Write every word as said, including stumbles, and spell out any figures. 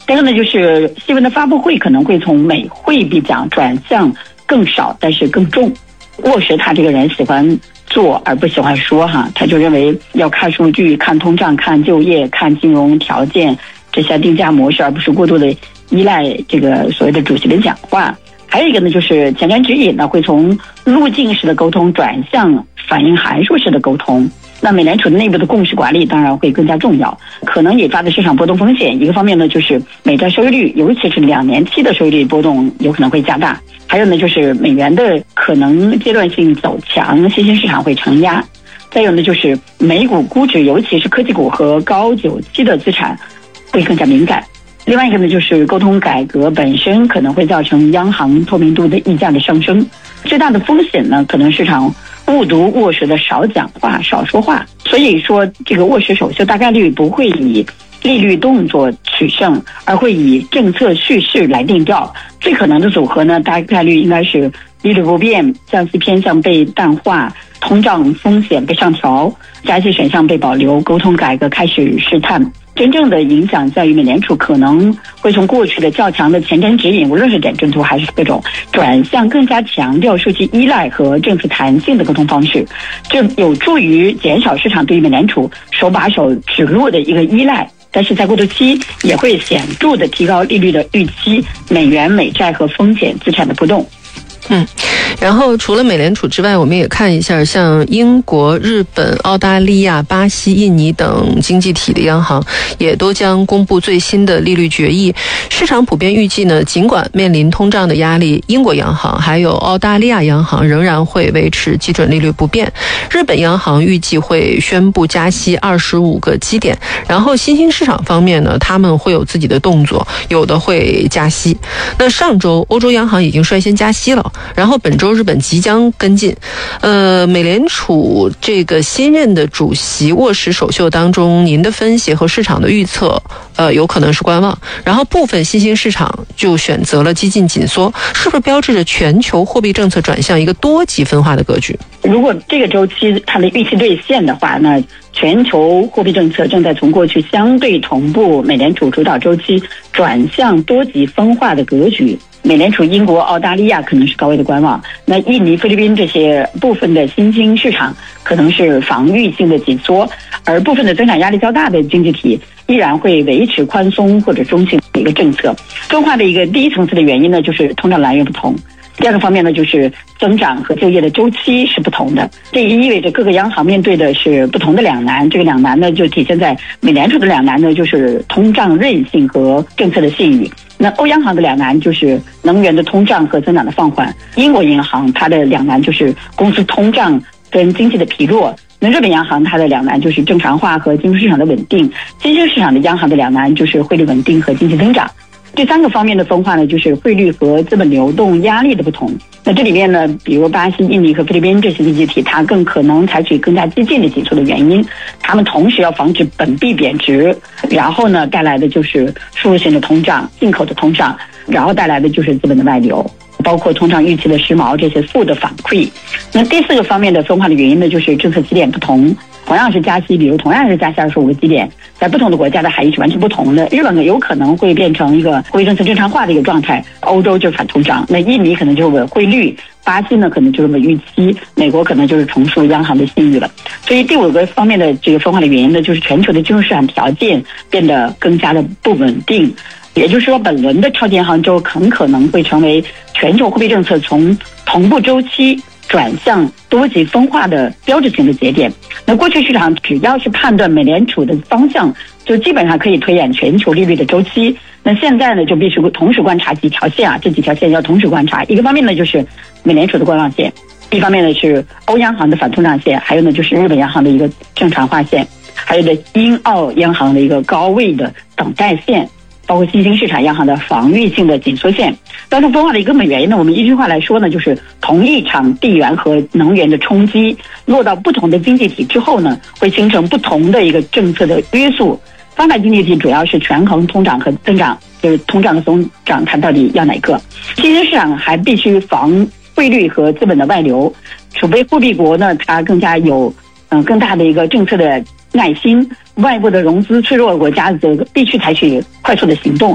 第二个呢，就是新闻的发布会可能会从美汇比讲转向更少，但是更重。沃什他这个人喜欢做而不喜欢说哈，他就认为要看数据、看通胀、看就业、看金融条件这些定价模式，而不是过度的依赖这个所谓的主席的讲话。还有一个呢，就是前瞻指引呢会从路径式的沟通转向反映函数式的沟通。那美联储的内部的共识管理当然会更加重要，可能引发的市场波动风险。一个方面呢，就是美债收益率，尤其是两年期的收益率波动有可能会加大。还有呢，就是美元的可能阶段性走强，新兴市场会承压。再有呢，就是美股估值，尤其是科技股和高久期的资产会更加敏感。另外一个呢，就是沟通改革本身可能会造成央行透明度的溢价的上升。最大的风险呢，可能市场误读沃什的少讲话、少说话。所以说，这个沃什首秀大概率不会以利率动作取胜，而会以政策叙事来定调。最可能的组合呢，大概率应该是利率不变，降息偏向被淡化，通胀风险被上调，加息选项被保留，沟通改革开始试探。真正的影响在于美联储可能会从过去的较强的前瞻指引，无论是点阵图还是各种，转向更加强调数据依赖和政策弹性的沟通方式，这有助于减少市场对于美联储手把手指路的一个依赖。但是在过渡期也会显著的提高利率的预期，美元、美债和风险资产的波动。 嗯，然后除了美联储之外，我们也看一下像英国、日本、澳大利亚、巴西、印尼等经济体的央行也都将公布最新的利率决议。市场普遍预计呢，尽管面临通胀的压力，英国央行还有澳大利亚央行仍然会维持基准利率不变。日本央行预计会宣布加息二十五个基点。然后新兴市场方面呢，他们会有自己的动作，有的会加息。那上周欧洲央行已经率先加息了。然后本周日本即将跟进。呃，美联储这个新任的主席沃什首秀当中，您的分析和市场的预测呃，有可能是观望，然后部分新兴市场就选择了激进紧缩，是不是标志着全球货币政策转向一个多极分化的格局？ 如果这个周期它的预期兑现的话，那全球货币政策正在从过去相对同步美联储主导周期转向多极分化的格局。美联储英国、澳大利亚可能是高位的观望，那印尼、菲律宾这些部分的新兴市场可能是防御性的紧缩，而部分的增长压力较大的经济体依然会维持宽松或者中性的一个政策。分化的一个第一层次的原因呢，就是通胀来源不同。第二个方面呢，就是增长和就业的周期是不同的，这也意味着各个央行面对的是不同的两难。这个两难呢，就体现在美联储的两难呢，就是通胀韧性和政策的信誉。那欧央行的两难就是能源的通胀和增长的放缓。英国银行它的两难就是公司通胀跟经济的疲弱。那日本央行它的两难就是正常化和金融市场的稳定。新兴市场的央行的两难就是汇率稳定和经济增长。第三个方面的分化呢，就是汇率和资本流动压力的不同。那这里面呢，比如巴西、印尼和菲律宾这些经济体，它更可能采取更加激进的紧缩的原因，他们同时要防止本币贬值，然后呢带来的就是输入性的通胀、进口的通胀，然后带来的就是资本的外流，包括通胀预期的时髦这些负的反馈。那第四个方面的分化的原因呢，就是政策基点不同。同样是加息，比如同样是加息二十五个基点，在不同的国家的含义是完全不同的。日本呢有可能会变成一个货币政策正常化的一个状态，欧洲就是反通胀，那印尼可能就是稳汇率，巴西呢可能就是稳预期，美国可能就是重塑央行的信誉了。所以第五个方面的这个分化的原因呢，就是全球的金融市场条件变得更加的不稳定。也就是说，本轮的超级央行周很可能会成为全球货币政策从同步周期转向多极分化的标志性的节点。那过去市场只要是判断美联储的方向，就基本上可以推演全球利率的周期。那现在呢，就必须同时观察几条线啊，这几条线要同时观察。一个方面呢，就是美联储的观望线；一方面呢是欧央行的反通胀线；还有呢就是日本央行的一个正常化线；还有呢英澳央行的一个高位的等待线。包括新兴市场央行的防御性的紧缩线。当中分化的一个根本原因呢，我们一句话来说呢，就是同一场地缘和能源的冲击落到不同的经济体之后呢，会形成不同的一个政策的约束。发达经济体主要是权衡通胀和增长，就是通胀和增长它到底要哪个。新兴市场还必须防汇率和资本的外流，储备货币国呢，它更加有嗯更大的一个政策的耐心。外部的融资脆弱的国家则必须采取快速的行动。